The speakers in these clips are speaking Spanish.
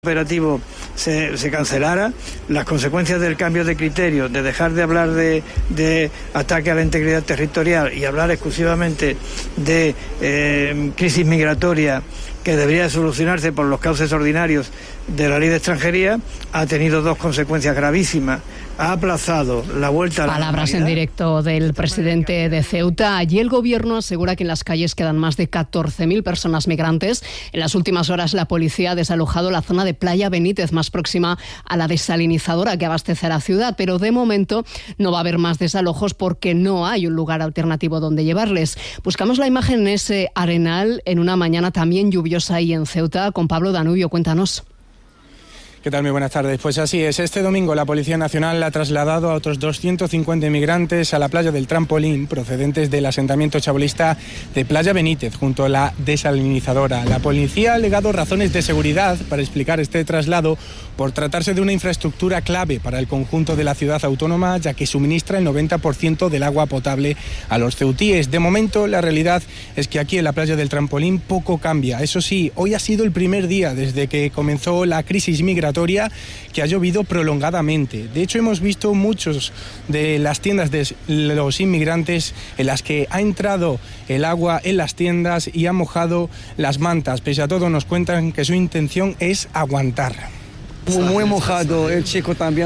operativo se cancelara, las consecuencias del cambio de criterio, de dejar de hablar de ataque a la integridad territorial y hablar exclusivamente de crisis migratoria que debería solucionarse por los cauces ordinarios de la ley de extranjería, ha tenido dos consecuencias gravísimas. Ha aplazado la vuelta a la Palabras en directo del presidente de Ceuta. Allí el gobierno asegura que en las calles quedan más de 14.000 personas migrantes. En las últimas horas la policía ha desalojado la zona de Playa Benítez, más próxima a la desalinizadora que abastece a la ciudad, pero de momento no va a haber más desalojos porque no hay un lugar alternativo donde llevarles. Buscamos la imagen en ese arenal en una mañana también lluviosa ahí en Ceuta. Con Pablo Danubio, cuéntanos. ¿Qué tal? Muy buenas tardes. Pues así es. Este domingo la Policía Nacional ha trasladado a otros 250 inmigrantes a la playa del Trampolín, procedentes del asentamiento chabolista de Playa Benítez, junto a la desalinizadora. La policía ha alegado razones de seguridad para explicar este traslado por tratarse de una infraestructura clave para el conjunto de la ciudad autónoma, ya que suministra el 90% del agua potable a los ceutíes. De momento, la realidad es que aquí en la playa del Trampolín poco cambia. Eso sí, hoy ha sido el primer día desde que comenzó la crisis migratoria que ha llovido prolongadamente. De hecho, hemos visto muchos de las tiendas de los inmigrantes en las que ha entrado el agua en las tiendas y ha mojado las mantas. Pese a todo, nos cuentan que su intención es aguantar. Muy mojado, el chico también,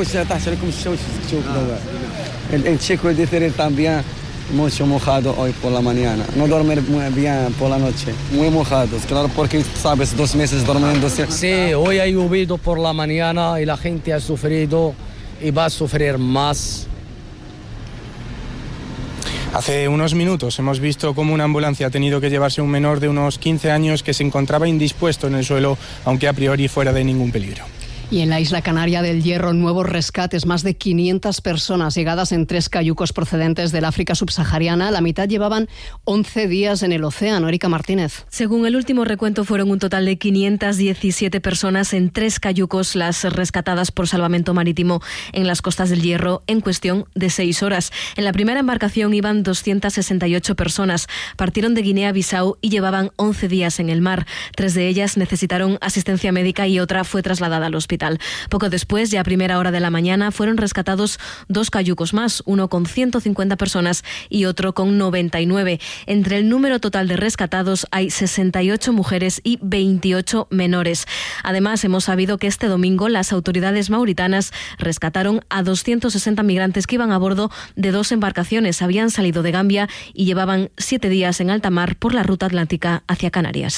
el chico es diferente también. Mucho mojado hoy por la mañana, no dormir muy bien por la noche, muy mojados, claro, porque sabes, 2 meses durmiendo. Sí, hoy ha llovido por la mañana y la gente ha sufrido y va a sufrir más. Hace unos minutos hemos visto cómo una ambulancia ha tenido que llevarse a un menor de unos 15 años que se encontraba indispuesto en el suelo, aunque a priori fuera de ningún peligro. Y en la isla canaria del Hierro, nuevos rescates, más de 500 personas llegadas en 3 cayucos procedentes del África subsahariana. La mitad llevaban 11 días en el océano. Erika Martínez. Según el último recuento, fueron un total de 517 personas en 3 cayucos las rescatadas por Salvamento Marítimo en las costas del Hierro en cuestión de 6 horas. En la primera embarcación iban 268 personas. Partieron de Guinea-Bissau y llevaban 11 días en el mar. 3 de ellas necesitaron asistencia médica y otra fue trasladada al hospital. Poco después, ya a primera hora de la mañana, fueron rescatados 2 cayucos más, uno con 150 personas y otro con 99. Entre el número total de rescatados hay 68 mujeres y 28 menores. Además, hemos sabido que este domingo las autoridades mauritanas rescataron a 260 migrantes que iban a bordo de 2 embarcaciones. Habían salido de Gambia y llevaban 7 días en alta mar por la ruta atlántica hacia Canarias.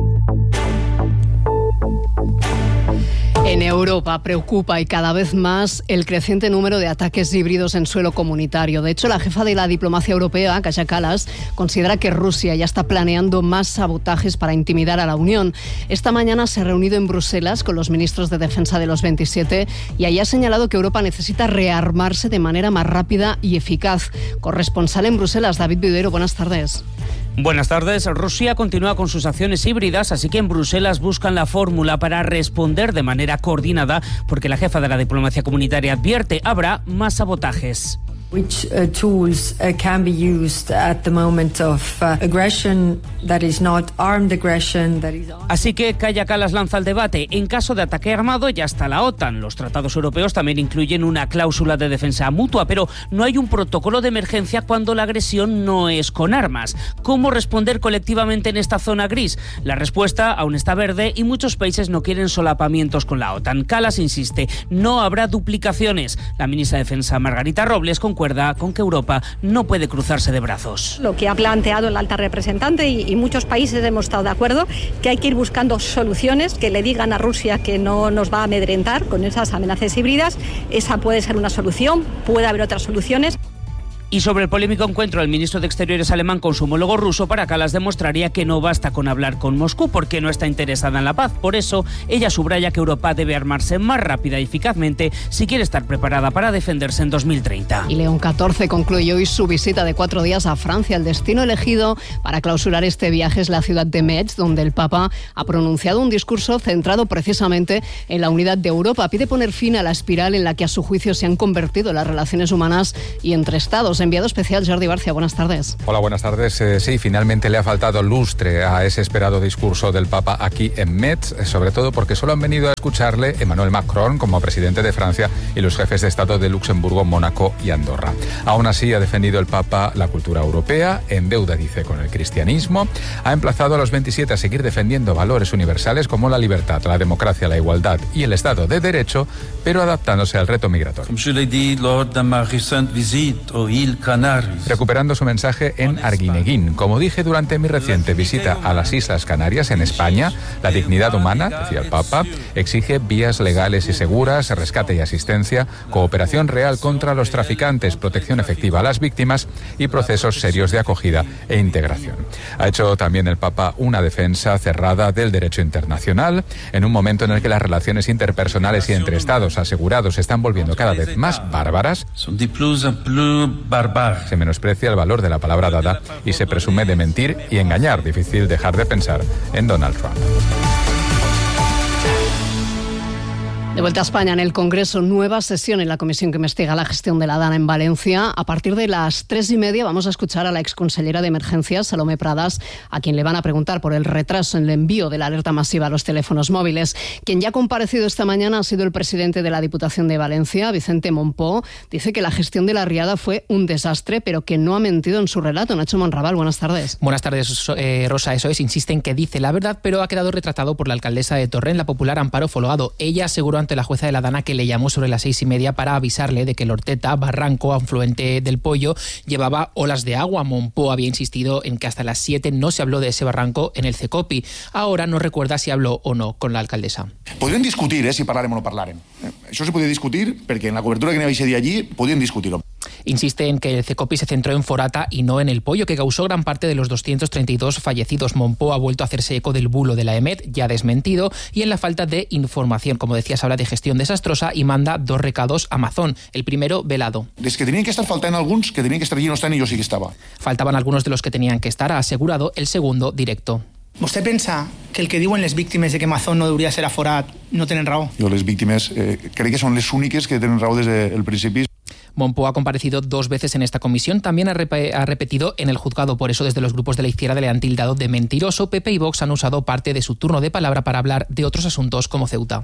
En Europa preocupa y cada vez más el creciente número de ataques híbridos en suelo comunitario. De hecho, la jefa de la diplomacia europea, Kaja Kallas, considera que Rusia ya está planeando más sabotajes para intimidar a la Unión. Esta mañana se ha reunido en Bruselas con los ministros de defensa de los 27 y allí ha señalado que Europa necesita rearmarse de manera más rápida y eficaz. Corresponsal en Bruselas, David Vivero, buenas tardes. Buenas tardes. Rusia continúa con sus acciones híbridas, así que en Bruselas buscan la fórmula para responder de manera coordinada, porque la jefa de la diplomacia comunitaria advierte habrá más sabotajes. Which tools can be used at the moment of aggression that is not armed aggression that is armed. Así que Kaja Kallas lanza el debate. En caso de ataque armado ya está la OTAN. Los tratados europeos también incluyen una cláusula de defensa mutua, pero no hay un protocolo de emergencia cuando la agresión no es con armas. ¿Cómo responder colectivamente en esta zona gris? La respuesta aún está verde y muchos países no quieren solapamientos con la OTAN. Kallas insiste, no habrá duplicaciones. La ministra de Defensa, Margarita Robles, concuerda con que Europa no puede cruzarse de brazos. Lo que ha planteado la alta representante y muchos países hemos estado de acuerdo, que hay que ir buscando soluciones que le digan a Rusia que no nos va a amedrentar con esas amenazas híbridas. Esa puede ser una solución, puede haber otras soluciones. Y sobre el polémico encuentro del ministro de Exteriores alemán con su homólogo ruso, para Kallas demostraría que no basta con hablar con Moscú porque no está interesada en la paz. Por eso, ella subraya que Europa debe armarse más rápida y eficazmente si quiere estar preparada para defenderse en 2030. Y León XIV concluye hoy su visita de 4 días a Francia. El destino elegido para clausurar este viaje es la ciudad de Metz, donde el Papa ha pronunciado un discurso centrado precisamente en la unidad de Europa. Pide poner fin a la espiral en la que a su juicio se han convertido las relaciones humanas y entre Estados. tenemos enviado especial Jordi Barcia. Buenas tardes. Hola, buenas tardes. Sí, finalmente le ha faltado lustre a ese esperado discurso del Papa aquí en Metz, sobre todo porque solo han venido a escucharle Emmanuel Macron como presidente de Francia y los jefes de Estado de Luxemburgo, Mónaco y Andorra. Aún así, ha defendido el Papa la cultura europea, en deuda, dice, con el cristianismo. Ha emplazado a los 27 a seguir defendiendo valores universales como la libertad, la democracia, la igualdad y el Estado de Derecho, pero adaptándose al reto migratorio. Recuperando su mensaje en Arguineguín. Como dije durante mi reciente visita a las Islas Canarias en España, la dignidad humana, decía el Papa, exige vías legales y seguras, rescate y asistencia, cooperación real contra los traficantes, protección efectiva a las víctimas y procesos serios de acogida e integración. Ha hecho también el Papa una defensa cerrada del derecho internacional en un momento en el que las relaciones interpersonales y entre Estados asegurados se están volviendo cada vez más bárbaras. Se menosprecia el valor de la palabra dada y se presume de mentir y engañar. Difícil dejar de pensar en Donald Trump. De vuelta a España, en el Congreso, nueva sesión en la comisión que investiga la gestión de la DANA en Valencia. A partir de las 3:30 vamos a escuchar a la exconsellera de Emergencias, Salomé Pradas, a quien le van a preguntar por el retraso en el envío de la alerta masiva a los teléfonos móviles. Quien ya ha comparecido esta mañana ha sido el presidente de la Diputación de Valencia, Vicente Mompó. Dice que la gestión de la riada fue un desastre, pero que no ha mentido en su relato. Nacho Monraval, buenas tardes. Buenas tardes, Rosa. Eso es, insiste en que dice la verdad, pero ha quedado retratado por la alcaldesa de Torrent, la popular Amparo Folgado. Ella aseguró ante la jueza de la DANA que le llamó sobre las 6:30 para avisarle de que el Orteta, barranco afluente del Pollo, llevaba olas de agua. Mompó había insistido en que hasta las 7 no se habló de ese barranco en el CECOPI. Ahora no recuerda si habló o no con la alcaldesa. Podríem discutir si parlarem o no parlarem. Això se podia discutir perquè en la cobertura que n'hi havia ese día allí podíem discutir-ho. Insiste en que el CECOPI se centró en Forata y no en el Pollo, que causó gran parte de los 232 fallecidos. Mompó ha vuelto a hacerse eco del bulo de la EMET, ya desmentido, y en la falta de información. Como decías, habla de gestión desastrosa y manda 2 recados a Amazon. El primero, velado. Des que tenien que estar faltant alguns, que tenien que estar allí no estan i jo sí que estava. Faltaban algunos de los que tenían que estar, ha asegurado. El segundo, directo. ¿Vostè pensa que el que diuen les víctimes de que Amazon no hauria ser aforat no tenen raó? Jo les víctimes crec que són les úniques que tenen raó des del principi. Mompó ha comparecido 2 veces en esta comisión, también ha repetido en el juzgado. Por eso, desde los grupos de la izquierda le han tildado de mentiroso. PP y Vox han usado parte de su turno de palabra para hablar de otros asuntos como Ceuta.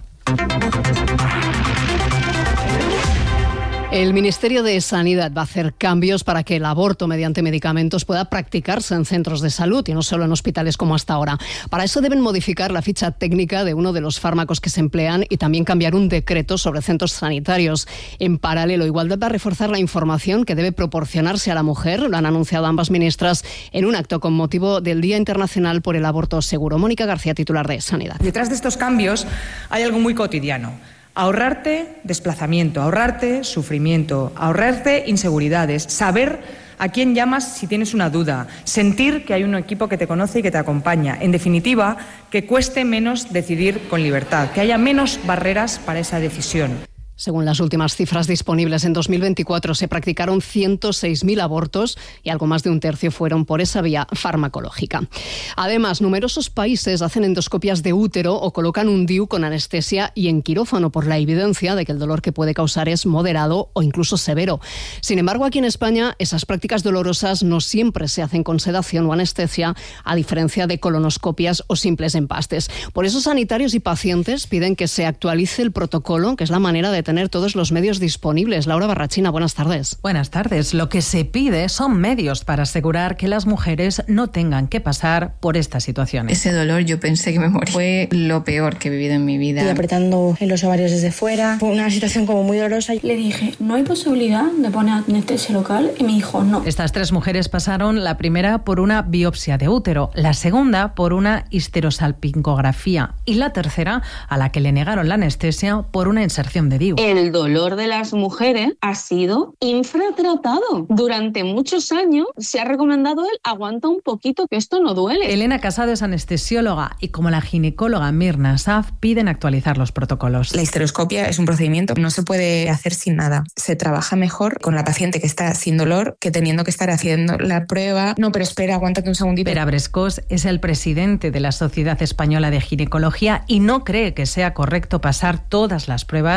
El Ministerio de Sanidad va a hacer cambios para que el aborto mediante medicamentos pueda practicarse en centros de salud y no solo en hospitales como hasta ahora. Para eso deben modificar la ficha técnica de uno de los fármacos que se emplean y también cambiar un decreto sobre centros sanitarios. En paralelo, Igualdad va a reforzar la información que debe proporcionarse a la mujer. Lo han anunciado ambas ministras en un acto con motivo del Día Internacional por el Aborto Seguro. Mónica García, titular de Sanidad. Detrás de estos cambios hay algo muy cotidiano. Ahorrarte desplazamiento, ahorrarte sufrimiento, ahorrarte inseguridades, saber a quién llamas si tienes una duda, sentir que hay un equipo que te conoce y que te acompaña. En definitiva, que cueste menos decidir con libertad, que haya menos barreras para esa decisión. Según las últimas cifras disponibles, en 2024 se practicaron 106.000 abortos y algo más de un tercio fueron por esa vía farmacológica. Además, numerosos países hacen endoscopias de útero o colocan un DIU con anestesia y en quirófano por la evidencia de que el dolor que puede causar es moderado o incluso severo. Sin embargo, aquí en España, esas prácticas dolorosas no siempre se hacen con sedación o anestesia, a diferencia de colonoscopias o simples empastes. Por eso, sanitarios y pacientes piden que se actualice el protocolo, que es la manera de tener todos los medios disponibles. Laura Barrachina, buenas tardes. Buenas tardes. Lo que se pide son medios para asegurar que las mujeres no tengan que pasar por estas situaciones. Ese dolor yo pensé que me moría. Fue lo peor que he vivido en mi vida. Estoy apretando en los ovarios desde fuera. Fue una situación como muy dolorosa. Le dije, ¿no hay posibilidad de poner anestesia local? Y me dijo, no. Estas 3 mujeres pasaron la primera por una biopsia de útero, la segunda por una histerosalpingografía y la tercera, a la que le negaron la anestesia, por una inserción de DIU. El dolor de las mujeres ha sido infratratado. Durante muchos años se ha recomendado el aguanta un poquito que esto no duele. Elena Casado es anestesióloga y como la ginecóloga Mirna Saf piden actualizar los protocolos. La histeroscopia es un procedimiento que no se puede hacer sin nada. Se trabaja mejor con la paciente que está sin dolor que teniendo que estar haciendo la prueba. No, pero espera, aguántate un segundito. Pere Brescós es el presidente de la Sociedad Española de Ginecología y no cree que sea correcto pasar todas las pruebas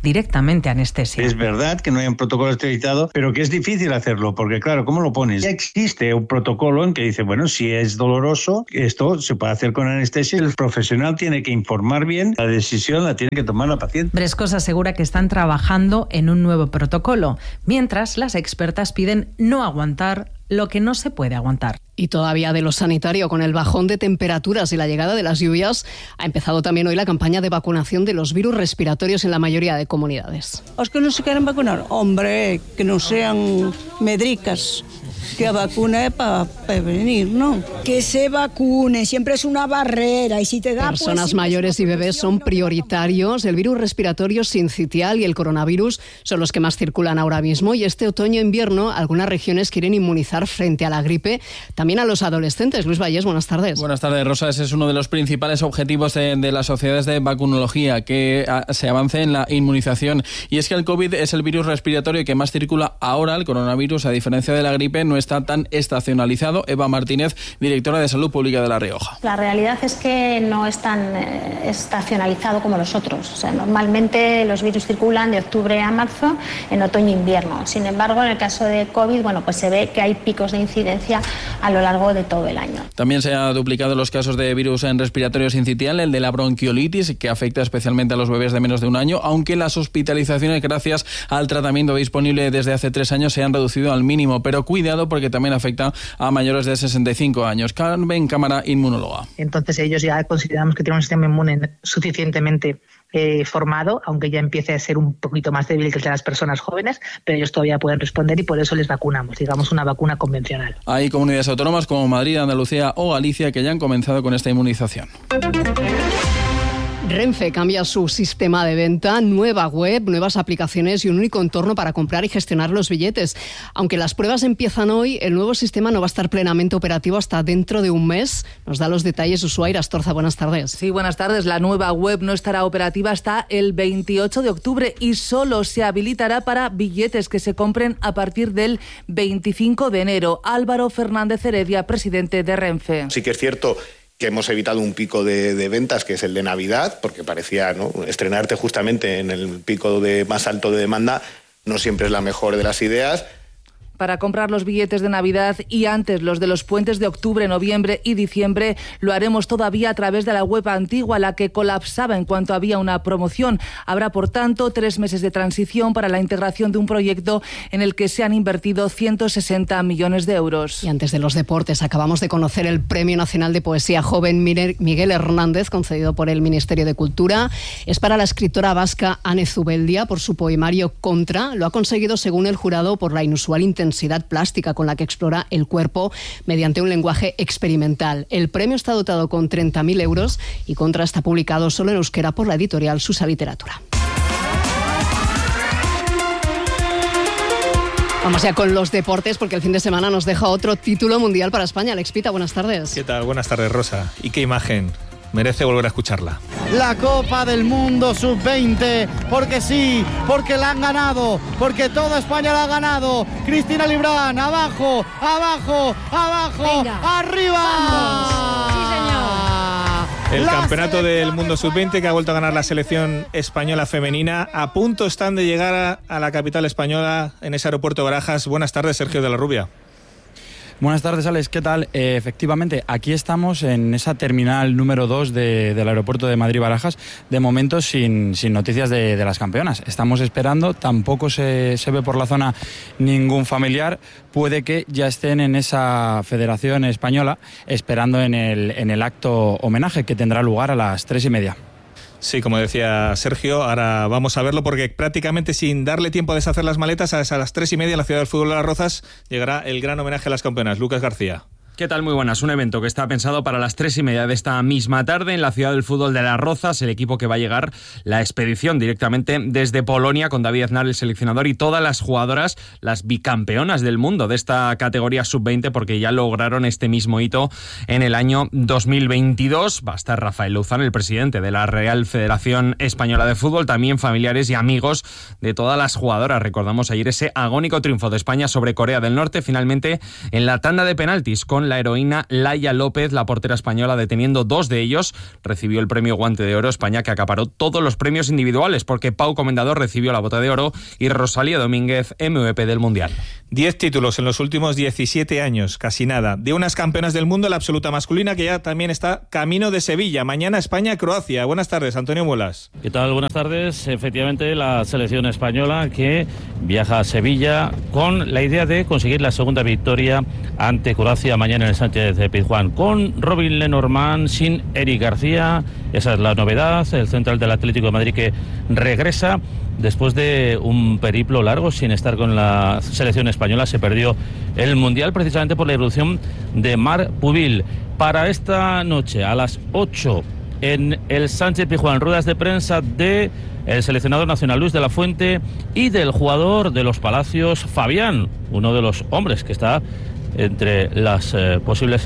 directamente anestesia. Es verdad que no hay un protocolo estandarizado, pero que es difícil hacerlo, porque claro, ¿cómo lo pones? Ya existe un protocolo en que dice, bueno, si es doloroso, esto se puede hacer con anestesia, el profesional tiene que informar bien, la decisión la tiene que tomar la paciente. Brescos asegura que están trabajando en un nuevo protocolo, mientras las expertas piden no aguantar lo que no se puede aguantar. Y todavía de lo sanitario, con el bajón de temperaturas y la llegada de las lluvias, ha empezado también hoy la campaña de vacunación de los virus respiratorios en la mayoría de comunidades. ¿Os que no se quieren vacunar? Hombre, que no sean medricas. Que vacuna es para prevenir, ¿no? Que se vacune, siempre es una barrera. Y si te da personas mayores y bebés son prioritarios. El virus respiratorio sincitial y el coronavirus son los que más circulan ahora mismo. Y este otoño-invierno algunas regiones quieren inmunizar frente a la gripe también a los adolescentes. Luis Vallés, buenas tardes. Buenas tardes, Rosa. Ese es uno de los principales objetivos de las sociedades de vacunología, que se avance en la inmunización. Y es que el COVID es el virus respiratorio que más circula ahora. El coronavirus, a diferencia de la gripe, no está tan estacionalizado. Eva Martínez, directora de Salud Pública de La Rioja. La realidad es que no es tan estacionalizado como los otros. O sea, normalmente los virus circulan de octubre a marzo, en otoño e invierno. Sin embargo, en el caso de COVID, pues se ve que hay picos de incidencia a lo largo de todo el año. También se ha duplicado los casos de virus en respiratorio sincitial, el de la bronquiolitis, que afecta especialmente a los bebés de menos de un año, aunque las hospitalizaciones, gracias al tratamiento disponible desde hace 3 años, se han reducido al mínimo. Pero cuidado, porque también afecta a mayores de 65 años. Carmen Cámara, inmunóloga. Entonces ellos ya consideramos que tienen un sistema inmune suficientemente formado, aunque ya empiece a ser un poquito más débil que el de las personas jóvenes, pero ellos todavía pueden responder y por eso les vacunamos, digamos una vacuna convencional. Hay comunidades autónomas como Madrid, Andalucía o Galicia que ya han comenzado con esta inmunización. Renfe cambia su sistema de venta, nueva web, nuevas aplicaciones y un único entorno para comprar y gestionar los billetes. Aunque las pruebas empiezan hoy, el nuevo sistema no va a estar plenamente operativo hasta dentro de un mes. Nos da los detalles Ushuaia Astorza. Buenas tardes. Sí, buenas tardes. La nueva web no estará operativa hasta el 28 de octubre y solo se habilitará para billetes que se compren a partir del 25 de enero. Álvaro Fernández Heredia, presidente de Renfe. Sí que es cierto que hemos evitado un pico de ventas, que es el de Navidad, porque parecía, ¿no?, estrenarte justamente en el pico más alto de demanda no siempre es la mejor de las ideas. Para comprar los billetes de Navidad y antes los de los puentes de octubre, noviembre y diciembre, lo haremos todavía a través de la web antigua, la que colapsaba en cuanto había una promoción. Habrá, por tanto, 3 meses de transición para la integración de un proyecto en el que se han invertido 160 millones de euros. Y antes de los deportes, acabamos de conocer el Premio Nacional de Poesía Joven Miguel Hernández, concedido por el Ministerio de Cultura. Es para la escritora vasca Ane Zubeldia por su poemario Contra. Lo ha conseguido, según el jurado, por la inusual intensidad plástica con la que explora el cuerpo mediante un lenguaje experimental. El premio está dotado con 30.000 euros y Contra está publicado solo en euskera por la editorial Susa Literatura. Vamos ya con los deportes, porque el fin de semana nos deja otro título mundial para España. Alex Pita, buenas tardes. ¿Qué tal? Buenas tardes, Rosa. ¿Y qué imagen? Merece volver a escucharla. La Copa del Mundo Sub-20, porque sí, porque la han ganado, porque toda España la ha ganado. Cristina Librán, abajo, abajo, abajo, venga, arriba. Sí, señor. El campeonato del mundo Sub-20 que ha vuelto a ganar la selección española femenina. A punto están de llegar a la capital española, en ese aeropuerto de Barajas. Buenas tardes, Sergio de la Rubia. Buenas tardes, Alex. ¿Qué tal? Efectivamente, aquí estamos en esa terminal número 2 del aeropuerto de Madrid-Barajas, de momento sin noticias de las campeonas. Estamos esperando, tampoco se ve por la zona ningún familiar. Puede que ya estén en esa Federación Española esperando en el acto homenaje que tendrá lugar a las 3:30. Sí, como decía Sergio, ahora vamos a verlo porque prácticamente sin darle tiempo a deshacer las maletas, a las 3:30 en la Ciudad del Fútbol de Las Rozas llegará el gran homenaje a las campeonas. Lucas García. ¿Qué tal? Muy buenas. Un evento que está pensado para las 3:30 de esta misma tarde en la Ciudad del Fútbol de Las Rozas. El equipo que va a llegar, la expedición directamente desde Polonia con David Aznar, el seleccionador, y todas las jugadoras, las bicampeonas del mundo de esta categoría sub-20, porque ya lograron este mismo hito en el año 2022. Va a estar Rafael Luzán, el presidente de la Real Federación Española de Fútbol, también familiares y amigos de todas las jugadoras. Recordamos ayer ese agónico triunfo de España sobre Corea del Norte, finalmente en la tanda de penaltis con la heroína Laia López, la portera española, deteniendo 2 de ellos. Recibió el premio Guante de Oro. España, que acaparó todos los premios individuales, porque Pau Comendador recibió la Bota de Oro y Rosalía Domínguez MVP del Mundial. 10 títulos en los últimos 17 años, casi nada. De unas campeonas del mundo, la absoluta masculina, que ya también está camino de Sevilla. Mañana España-Croacia. Buenas tardes, Antonio Muelas. ¿Qué tal? Buenas tardes. Efectivamente, la selección española que viaja a Sevilla con la idea de conseguir la segunda victoria ante Croacia mañana en el Sánchez de Pizjuán. Con Robin Lenormand, sin Eric García. Esa es la novedad. El central del Atlético de Madrid que regresa después de un periplo largo sin estar con la selección española. Se perdió el Mundial precisamente por la irrupción de Marc Pubil. Para esta noche, a las 8, en el Sánchez Pizjuán, ruedas de prensa de el seleccionador nacional Luis de la Fuente y del jugador de los Palacios, Fabián, uno de los hombres que está entre las posibles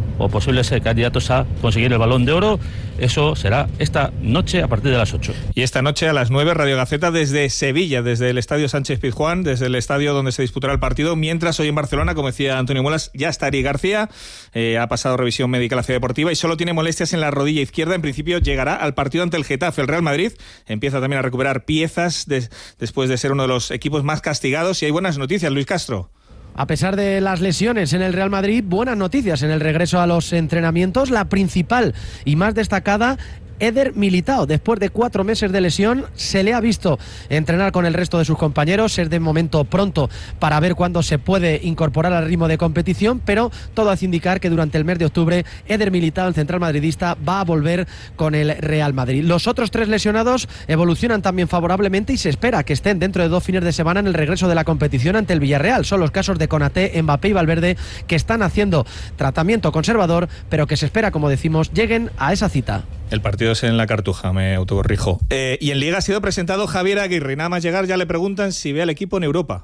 candidatos a conseguir el Balón de Oro. Eso será esta noche a partir de las 8. Y esta noche a las 9, Radio Gaceta desde Sevilla, desde el Estadio Sánchez Pizjuán, desde el estadio donde se disputará el partido, mientras hoy en Barcelona, como decía Antonio Muelas, ya está Eric García, ha pasado revisión médica a la Ciudad Deportiva y solo tiene molestias en la rodilla izquierda. En principio llegará al partido ante el Getafe. El Real Madrid empieza también a recuperar piezas después de ser uno de los equipos más castigados, y hay buenas noticias, Luis Castro. A pesar de las lesiones en el Real Madrid, buenas noticias en el regreso a los entrenamientos. La principal y más destacada, Eder Militao, después de 4 meses de lesión, se le ha visto entrenar con el resto de sus compañeros. Es de momento pronto para ver cuándo se puede incorporar al ritmo de competición, pero todo hace indicar que durante el mes de octubre Eder Militao, el central madridista, va a volver con el Real Madrid. Los otros 3 lesionados evolucionan también favorablemente y se espera que estén dentro de 2 fines de semana en el regreso de la competición ante el Villarreal. Son los casos de Konaté, Mbappé y Valverde, que están haciendo tratamiento conservador, pero que se espera, como decimos, lleguen a esa cita. El partido es en la Cartuja, me autocorrijo. Y en Liga ha sido presentado Javier Aguirre. Nada más llegar ya le preguntan si ve al equipo en Europa.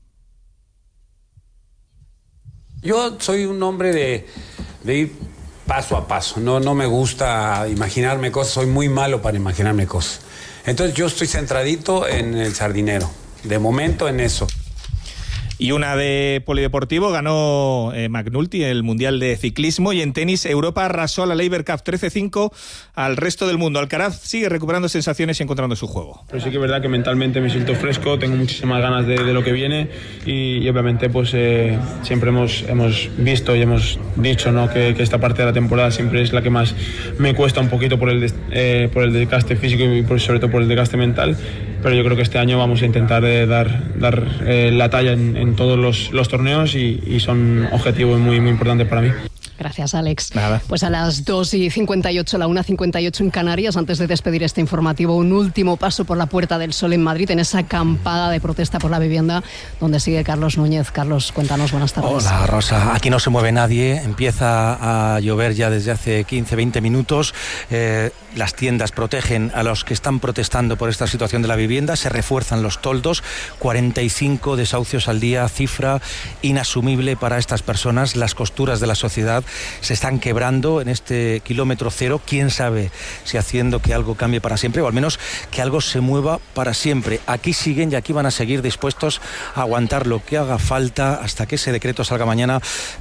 Yo soy un hombre de ir paso a paso. No me gusta imaginarme cosas, soy muy malo para imaginarme cosas. Entonces yo estoy centradito en el Sardinero, de momento en eso. Y una de polideportivo, ganó McNulty el Mundial de Ciclismo, y en tenis Europa arrasó a la Laver Cup 13-5 al resto del mundo. Alcaraz sigue recuperando sensaciones y encontrando su juego. Pero sí que es verdad que mentalmente me siento fresco, tengo muchísimas ganas de lo que viene y obviamente pues siempre hemos visto y hemos dicho, ¿no?, que esta parte de la temporada siempre es la que más me cuesta un poquito por el desgaste físico y sobre todo por el desgaste mental, pero yo creo que este año vamos a intentar dar la talla en todos los torneos y son objetivos muy, muy importantes para mí. Gracias, Alex. Nada. Pues a las 2:58, la 1:58 en Canarias, antes de despedir este informativo, un último paso por la Puerta del Sol en Madrid, en esa acampada de protesta por la vivienda, donde sigue Carlos Núñez. Carlos, cuéntanos, buenas tardes. Hola, Rosa. Aquí no se mueve nadie. Empieza a llover ya desde hace 15-20 minutos. Las tiendas protegen a los que están protestando por esta situación de la vivienda. Se refuerzan los toldos. 45 desahucios al día, cifra inasumible para estas personas. Las costuras de la sociedad se están quebrando en este kilómetro cero. Quién sabe si haciendo que algo cambie para siempre, o al menos que algo se mueva para siempre. Aquí siguen y aquí van a seguir dispuestos a aguantar lo que haga falta hasta que ese decreto salga mañana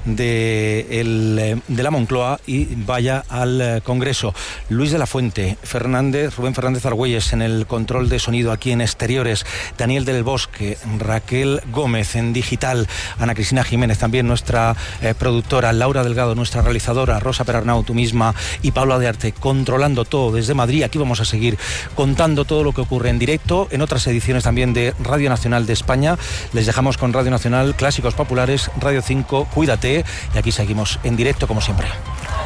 de la Moncloa y vaya al Congreso. Luis de la Fuente, Rubén Fernández Argüelles en el control de sonido aquí en Exteriores, Daniel del Bosque, Raquel Gómez en digital, Ana Cristina Jiménez también nuestra productora, Laura Delgado nuestra realizadora, Rosa Perarnau, tú misma, y Paula de Arte controlando todo desde Madrid. Aquí vamos a seguir contando todo lo que ocurre en directo en otras ediciones también de Radio Nacional de España. Les dejamos con Radio Nacional, Clásicos Populares, Radio 5, Cuídate, y aquí seguimos en directo como siempre.